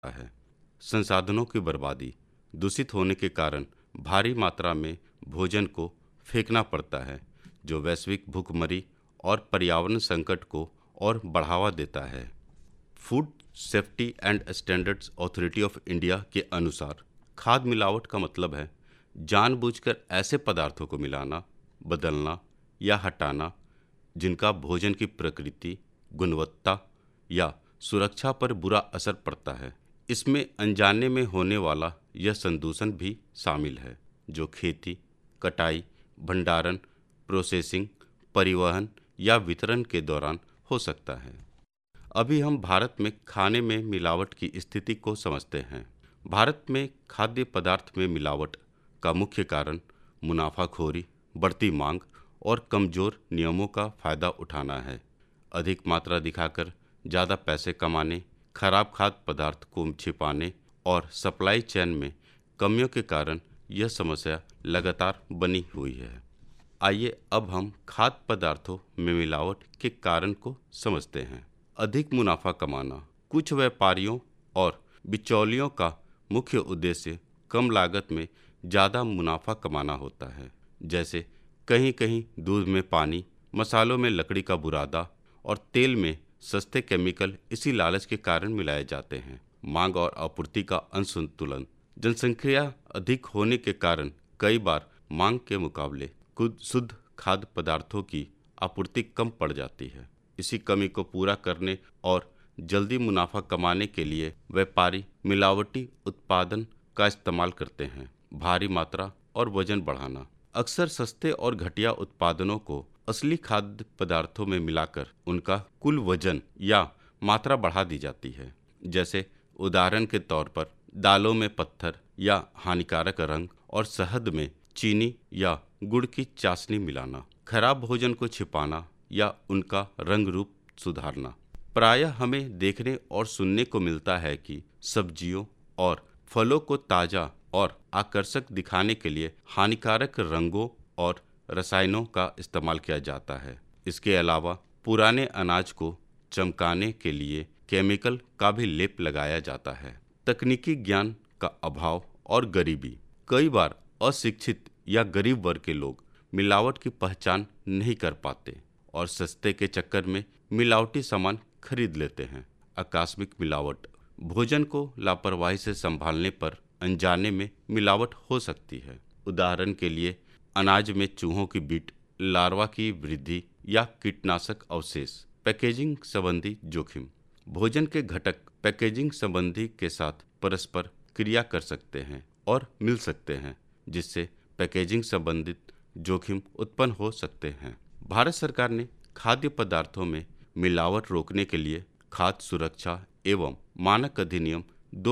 है। संसाधनों की बर्बादी, दूषित होने के कारण भारी मात्रा में भोजन को फेंकना पड़ता है, जो वैश्विक भूखमरी और पर्यावरण संकट को और बढ़ावा देता है। Food safety and standards authority of India के अनुसार खाद्य मिलावट का मतलब है जानबूझकर ऐसे पदार्थों को मिलाना, बदलना या हटाना जिनका भोजन की प्रकृति, गुणवत्ता या सुरक्षा पर बुरा असर पड़ता है। इसमें अनजाने में होने वाला यह संदूषण भी शामिल है, जो खेती, कटाई, भंडारण, प्रोसेसिंग, परिवहन या वितरण के दौरान हो सकता है। अभी हम भारत में खाने में मिलावट की स्थिति को समझते हैं। भारत में खाद्य पदार्थ में मिलावट का मुख्य कारण मुनाफाखोरी, बढ़ती मांग और कमजोर नियमों का फायदा उठाना है। अधिक मात्रा दिखाकर ज़्यादा पैसे कमाने, खराब खाद्य पदार्थ को छिपाने और सप्लाई चेन में कमियों के कारण यह समस्या लगातार बनी हुई है। आइए अब हम खाद्य पदार्थों में मिलावट के कारण को समझते हैं। अधिक मुनाफा कमाना। कुछ व्यापारियों और बिचौलियों का मुख्य उद्देश्य कम लागत में ज़्यादा मुनाफा कमाना होता है। जैसे कहीं कहीं दूध में पानी, मसालों में लकड़ी का बुरादा और तेल में सस्ते केमिकल इसी लालच के कारण मिलाए जाते हैं। मांग और आपूर्ति का असंतुलन। जनसंख्या अधिक होने के कारण कई बार मांग के मुकाबले खुद शुद्ध खाद्य पदार्थों की आपूर्ति कम पड़ जाती है। इसी कमी को पूरा करने और जल्दी मुनाफा कमाने के लिए व्यापारी मिलावटी उत्पादन का इस्तेमाल करते हैं। भारी मात्रा और वजन बढ़ाना। अक्सर सस्ते और घटिया उत्पादनों को असली खाद्य पदार्थों में मिलाकर उनका कुल वजन या मात्रा बढ़ा दी जाती है। जैसे उदाहरण के तौर पर दालों में पत्थर या हानिकारक रंग और शहद में चीनी या गुड़ की चाशनी मिलाना। खराब भोजन को छिपाना या उनका रंग रूप सुधारना। प्रायः हमें देखने और सुनने को मिलता है कि सब्जियों और फलों को ताज़ा और आकर्षक दिखाने के लिए हानिकारक रंगों और रसायनों का इस्तेमाल किया जाता है। इसके अलावा पुराने अनाज को चमकाने के लिए केमिकल का भी लेप लगाया जाता है। तकनीकी ज्ञान का अभाव और गरीबी। कई बार अशिक्षित या गरीब वर्ग के लोग मिलावट की पहचान नहीं कर पाते और सस्ते के चक्कर में मिलावटी सामान खरीद लेते हैं। आकस्मिक मिलावट। भोजन को लापरवाही से संभालने पर अनजाने में मिलावट हो सकती है। उदाहरण के लिए अनाज में चूहों की बीट, लार्वा की वृद्धि या कीटनाशक अवशेष। पैकेजिंग संबंधी जोखिम। भोजन के घटक पैकेजिंग संबंधी के साथ परस्पर क्रिया कर सकते हैं और मिल सकते हैं, जिससे पैकेजिंग संबंधित जोखिम उत्पन्न हो सकते हैं। भारत सरकार ने खाद्य पदार्थों में मिलावट रोकने के लिए खाद्य सुरक्षा एवं मानक अधिनियम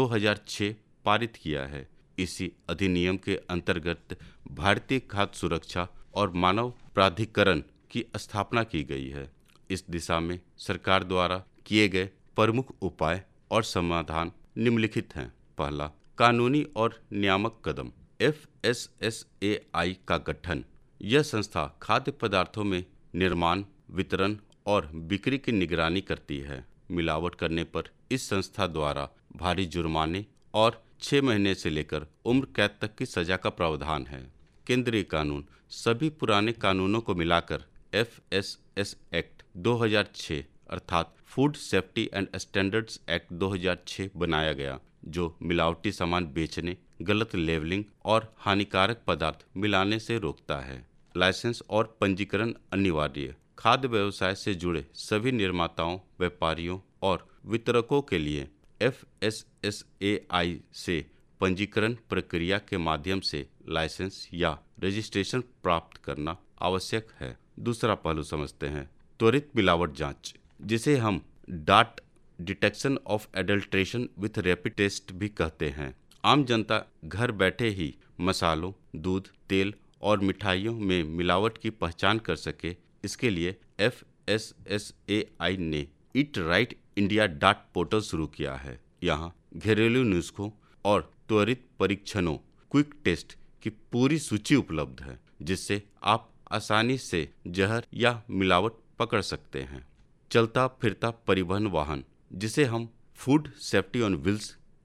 2006 पारित किया है। इसी अधिनियम के अंतर्गत भारतीय खाद्य सुरक्षा और मानव प्राधिकरण की स्थापना की गई है। इस दिशा में सरकार द्वारा किए गए प्रमुख उपाय और समाधान निम्नलिखित हैं। पहला, कानूनी और नियामक कदम। FSSAI का गठन। यह संस्था खाद्य पदार्थों में निर्माण, वितरण और बिक्री की निगरानी करती है। मिलावट करने पर इस संस्था द्वारा भारी जुर्माने और 6 महीने से लेकर उम्र कैद तक की सजा का प्रावधान है। केंद्रीय कानून। सभी पुराने कानूनों को मिलाकर FSS एक्ट 2006 अर्थात food safety and standards act 2006 बनाया गया, जो मिलावटी सामान बेचने, गलत लेबलिंग और हानिकारक पदार्थ मिलाने से रोकता है। लाइसेंस और पंजीकरण अनिवार्य। खाद्य व्यवसाय से जुड़े सभी निर्माताओं, व्यापारियों और वितरकों के लिए FSSAI से पंजीकरण प्रक्रिया के माध्यम से लाइसेंस या रजिस्ट्रेशन प्राप्त करना आवश्यक है। दूसरा पहलू समझते हैं, त्वरित मिलावट जांच, जिसे हम dot detection of adulteration with rapid test भी कहते हैं। आम जनता घर बैठे ही मसालों, दूध, तेल और मिठाइयों में मिलावट की पहचान कर सके, इसके लिए FSSAI ने eat right India dot portal शुरू किया है। यहाँ घरेलू नुस्खों और त्वरित परीक्षणों क्विक टेस्ट की पूरी सूची उपलब्ध है, जिससे आप आसानी से जहर या मिलावट पकड़ सकते हैं। चलता फिरता परिवहन वाहन, जिसे हम फूड सेफ्टी ऑन व्हील्स